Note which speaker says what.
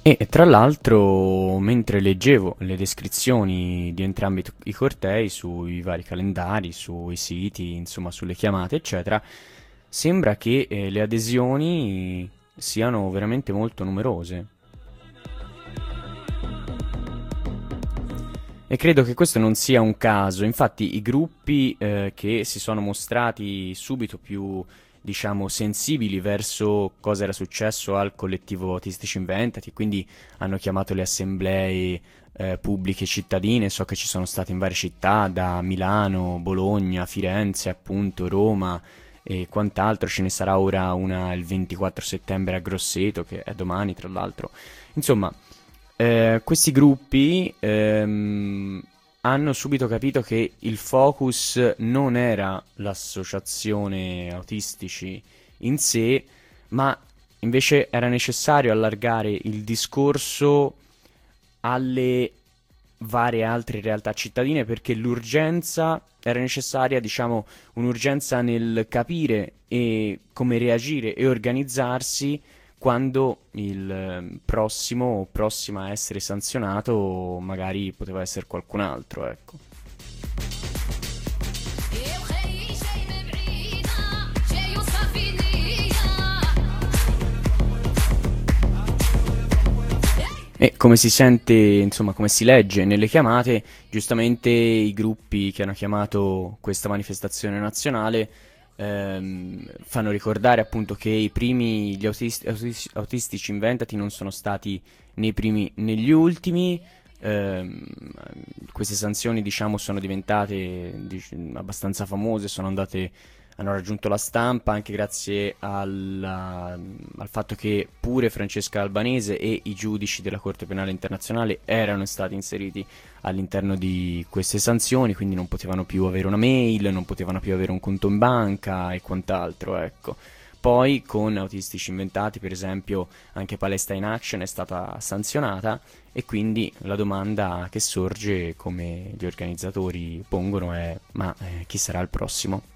Speaker 1: E tra l'altro, mentre leggevo le descrizioni di entrambi i cortei sui vari calendari, sui siti, insomma sulle chiamate, eccetera, sembra che le adesioni siano veramente molto numerose. E credo che questo non sia un caso, infatti i gruppi che si sono mostrati subito più, diciamo, sensibili verso cosa era successo al collettivo Autistici Inventati, quindi hanno chiamato le assemblee pubbliche cittadine, so che ci sono state in varie città, da Milano, Bologna, Firenze, appunto, Roma e quant'altro, ce ne sarà ora una il 24 settembre a Grosseto, che è domani tra l'altro. Insomma, questi gruppi hanno subito capito che il focus non era l'associazione autistici in sé, ma invece era necessario allargare il discorso alle varie altre realtà cittadine perché l'urgenza era necessaria, diciamo, un'urgenza nel capire e come reagire e organizzarsi quando il prossimo o prossima a essere sanzionato magari poteva essere qualcun altro, ecco. E come si sente, insomma, come si legge nelle chiamate, giustamente i gruppi che hanno chiamato questa manifestazione nazionale fanno ricordare appunto che i primi, autistici inventati non sono stati né i primi né gli ultimi. ehm, Queste sanzioni, diciamo, sono diventate abbastanza famose, hanno raggiunto la stampa anche grazie al fatto che pure Francesca Albanese e i giudici della Corte Penale Internazionale erano stati inseriti all'interno di queste sanzioni, quindi non potevano più avere una mail, non potevano più avere un conto in banca e quant'altro, ecco. Poi con Autistici Inventati, per esempio, anche Palestine Action è stata sanzionata e quindi la domanda che sorge, come gli organizzatori pongono, è: ma chi sarà il prossimo?